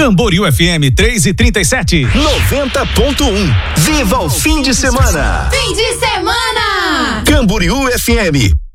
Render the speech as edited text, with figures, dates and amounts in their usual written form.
Camboriú FM 3:37. 90.1. Viva o fim de semana. Fim de semana. Camboriú FM.